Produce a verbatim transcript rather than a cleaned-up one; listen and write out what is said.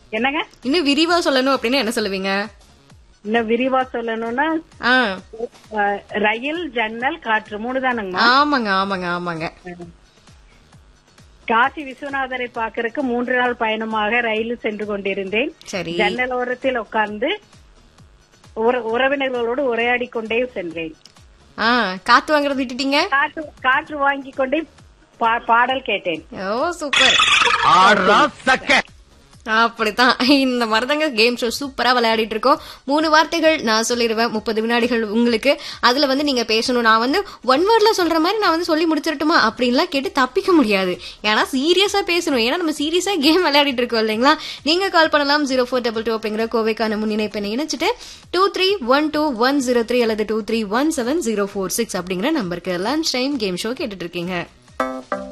என்னங்க இன்னும் விரிவா சொல்லணும் அப்படின்னு என்ன சொல்லுவீங்க? இன்னும் விரிவா சொல்லணும்னா ஆ அஹ், ரயில், ஜன்னல், காற்று மூணு தானுங்கம்மா. ஆமாங்க ஆமாங்க ஆமாங்க. காசி விஸ்வநாதரை பாக்குறதுக்கு மூன்று நாள் பயணமாக ரயிலில் சென்று கொண்டிருந்தேன். சரி. ஜன்னல் ஓரத்தில் உட்கார்ந்து உற- உறவினர்களோடு உரையாடி கொண்டே சென்றேன். ஆ காத்து வாங்குறது விட்டுட்டீங்க? காற்று காற்று வாங்கி கொண்டே பா- பாடல் கேட்டேன். ஓ சூப்பர். அப்படித்தான் இந்த மாதிரிதாங்க கேம் ஷோ சூப்பரா விளையாடிட்டு இருக்கோம். மூணு வார்த்தைகள் நான் சொல்லிடுவேன், முப்பது வினாடிகள் உங்களுக்கு. அதுல வந்து நீங்க பேசணும். நான் வந்து ஒன் வேர்ட்ல சொல்ற மாதிரி நான் வந்து சொல்லி முடிச்சிடட்டுமா அப்படின்லாம் கேட்டு தப்பிக்க முடியாது. ஏன்னா சீரியஸா பேசணும். ஏன்னா நம்ம சீரியஸா கேம் விளையாடிட்டு இருக்கோம் இல்லைங்களா? நீங்க கால் பண்ணலாம் ஜீரோ ஃபோர் டபுள் டூ அப்படிங்கிற கோவைக்கான முன்னிணைப்பை இணைச்சிட்டு two three one two one zero three அல்லது two three one seven zero four six அப்படிங்கிற நம்பருக்கு லஞ்ச் டைம் கேம் ஷோ கேட்டுட்டு இருக்கீங்க.